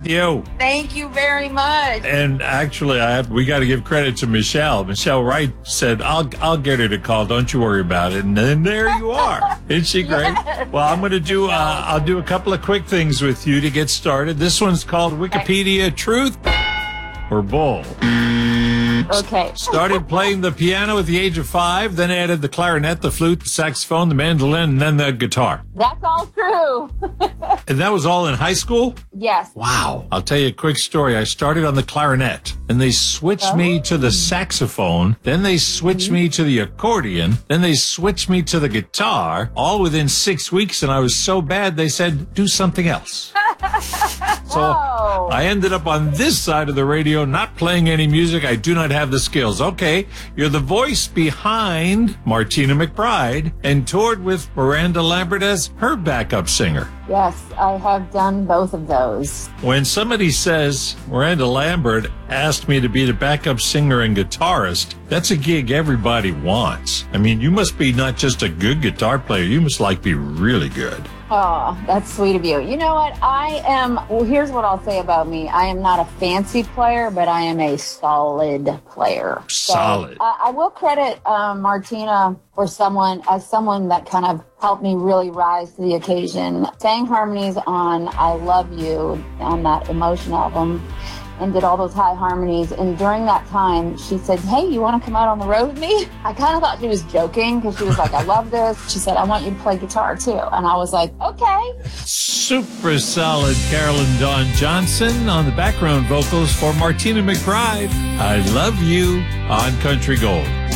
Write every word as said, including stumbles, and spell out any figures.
you. Thank you very much. And actually, I have, we got to give credit to Michelle. Michelle Wright said, I'll I'll get her to call. Don't you worry about it. And then there you are. Isn't she great? Yes. Well, I'm going to do, uh, I'll do a couple of quick things with you to get started. This one's called Wikipedia Truth or Bull. Okay. Started playing the piano at the age of five, then added the clarinet, the flute, the saxophone, the mandolin, and then the guitar. That's all true. And that was all in high school? Yes. Wow. I'll tell you a quick story. I started on the clarinet, and they switched oh. me to the saxophone. Then they switched mm-hmm. me to the accordion. Then they switched me to the guitar, all within six weeks, and I was so bad, they said, do something else. So oh. I ended up on this side of the radio, not playing any music. I do not have the skills. Okay, you're the voice behind Martina McBride and toured with Miranda Lambert as her backup singer. Yes, I have done both of those. When somebody says Miranda Lambert asked me to be the backup singer and guitarist, that's a gig everybody wants. I mean, you must be not just a good guitar player, you must like be really good. Oh, that's sweet of you. You know what? I am, well, here's what I'll say about me. I am not a fancy player, but I am a solid player. Solid. So, uh, I will credit um, Martina for someone, as someone that kind of helped me really rise to the occasion. Sang harmonies on I Love You on that Emotion album, and did all those high harmonies. And during that time, she said, hey, you want to come out on the road with me? I kind of thought she was joking because she was like, I love this. She said, I want you to play guitar too. And I was like, okay. Super solid Carolyn Dawn Johnson on the background vocals for Martina McBride. I Love You on Country Gold.